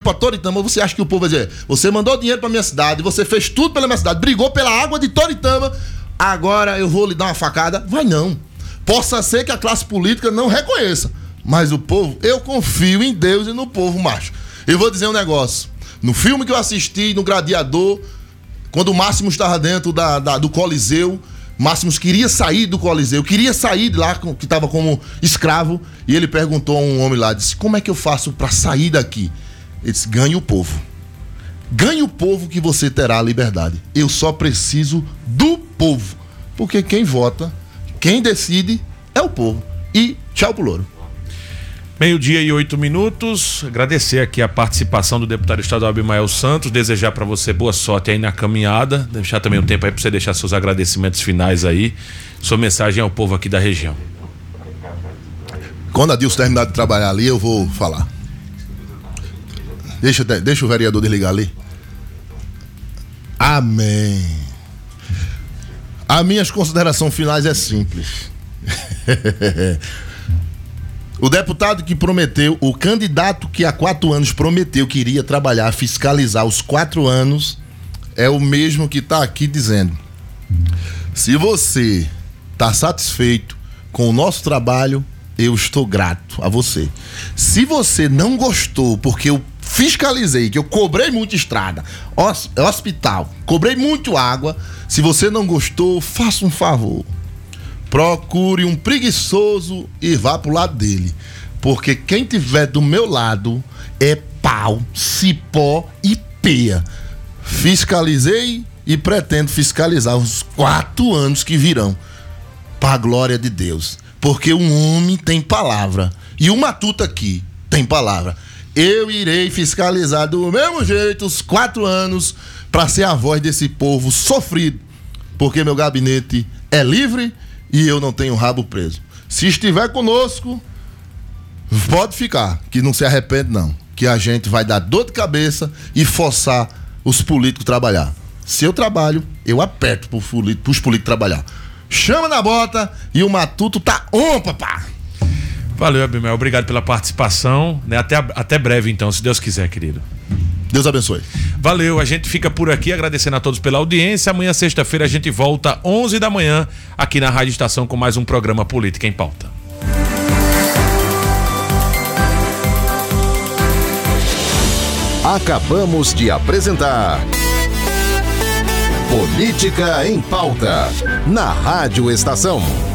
pra Toritama, você acha que o povo vai dizer, você mandou dinheiro pra minha cidade, você fez tudo pela minha cidade, brigou pela água de Toritama, agora eu vou lhe dar uma facada? Vai não. Possa ser que a classe política não reconheça, mas o povo, eu confio em Deus e no povo, macho. Eu vou dizer um negócio, no filme que eu assisti, no Gladiador, quando o Máximos estava dentro do Coliseu, Máximos queria sair do Coliseu, queria sair de lá, que estava como escravo, e ele perguntou a um homem lá, disse, como é que eu faço para sair daqui? Ele disse, ganhe o povo. Ganhe o povo que você terá a liberdade. Eu só preciso do povo. Porque quem vota, quem decide é o povo. E tchau pro Louro. 12:08. Agradecer aqui a participação do deputado estadual Abimael Santos, desejar para você boa sorte aí na caminhada, deixar também um tempo aí para você deixar seus agradecimentos finais aí, sua mensagem ao povo aqui da região. Quando a Dilson terminar de trabalhar ali, eu vou falar. Deixa o vereador desligar ali. Amém. As minhas considerações finais é simples. O deputado que prometeu, o candidato que há 4 anos prometeu que iria trabalhar, fiscalizar os 4 anos, é o mesmo que está aqui dizendo: se você está satisfeito com o nosso trabalho, eu estou grato a você. Se você não gostou, porque eu fiscalizei, que eu cobrei muito estrada, hospital, cobrei muito água, se você não gostou, faça um favor. Procure um preguiçoso e vá pro lado dele. Porque quem tiver do meu lado é pau, cipó e peia. Fiscalizei e pretendo fiscalizar os 4 anos que virão. Para a glória de Deus. Porque um homem tem palavra. E o Matuta aqui tem palavra. Eu irei fiscalizar do mesmo jeito os 4 anos para ser a voz desse povo sofrido. Porque meu gabinete é livre e eu não tenho rabo preso. Se estiver conosco, pode ficar, que não se arrepende não. Que a gente vai dar dor de cabeça e forçar os políticos a trabalhar. Se eu trabalho, eu aperto pros políticos trabalhar. Chama na bota e o Matuto tá on, papá. Valeu, Abimael, obrigado pela participação, né? Até breve então, se Deus quiser, querido. Deus abençoe. Valeu, a gente fica por aqui agradecendo a todos pela audiência. Amanhã, sexta-feira, a gente volta 11 da manhã aqui na Rádio Estação com mais um programa Política em Pauta. Acabamos de apresentar Política em Pauta na Rádio Estação.